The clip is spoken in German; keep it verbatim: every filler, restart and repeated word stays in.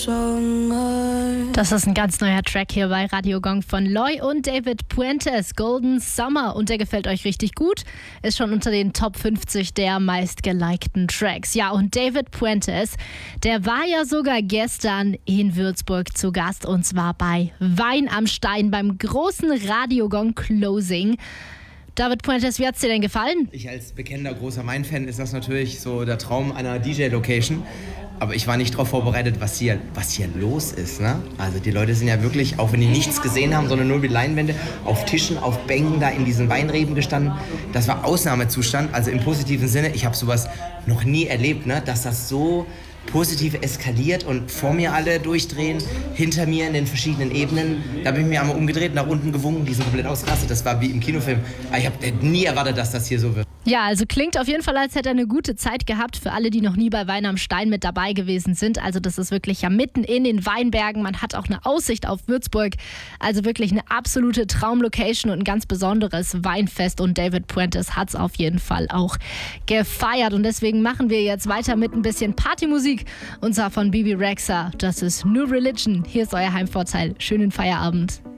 Das ist ein ganz neuer Track hier bei Radio Gong von Loy und David Puentes, Golden Summer. Und der gefällt euch richtig gut. Ist schon unter den Top fünfzig der meistgelikten Tracks. Ja, und David Puentes, der war ja sogar gestern in Würzburg zu Gast. Und zwar bei Wein am Stein beim großen Radio Gong Closing. David Puentes, wie hat's dir denn gefallen? Ich als bekennender großer Wein-Fan ist das natürlich so der Traum einer D J-Location. Aber ich war nicht darauf vorbereitet, was hier, was hier los ist. Ne? Also die Leute sind ja wirklich, auch wenn die nichts gesehen haben, sondern nur die Leinwände, auf Tischen, auf Bänken da in diesen Weinreben gestanden. Das war Ausnahmezustand, also im positiven Sinne. Ich habe sowas noch nie erlebt, ne? Dass das so positiv eskaliert und vor mir alle durchdrehen, hinter mir in den verschiedenen Ebenen. Da bin ich mir einmal umgedreht, nach unten gewunken, die sind komplett ausgerastet. Das war wie im Kinofilm. Ich habe nie erwartet, dass das hier so wird. Ja, also klingt auf jeden Fall, als hätte er eine gute Zeit gehabt für alle, die noch nie bei Wein am Stein mit dabei gewesen sind. Also das ist wirklich ja mitten in den Weinbergen. Man hat auch eine Aussicht auf Würzburg. Also wirklich eine absolute Traumlocation und ein ganz besonderes Weinfest. Und David Puentes hat es auf jeden Fall auch gefeiert. Und deswegen machen wir jetzt weiter mit ein bisschen Partymusik. Und zwar von Bebe Rexha. Das ist New Religion. Hier ist euer Heimvorteil. Schönen Feierabend.